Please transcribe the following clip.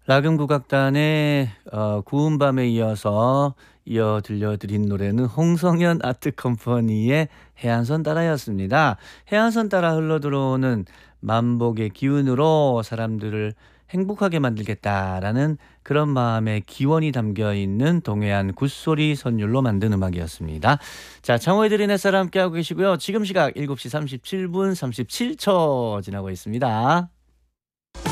라금국악단의 구운 밤에 이어 들려드린 노래는 홍성현 아트컴퍼니의 해안선 따라였습니다. 해안선 따라 흘러들어오는 만복의 기운으로 사람들을 행복하게 만들겠다라는 그런 마음의 기원이 담겨 있는 동해안 굿소리 선율로 만든 음악이었습니다. 자, 창호의 들인 햇살 함께하고 계시고요. 지금 시각 7시 37분 37초 지나고 있습니다.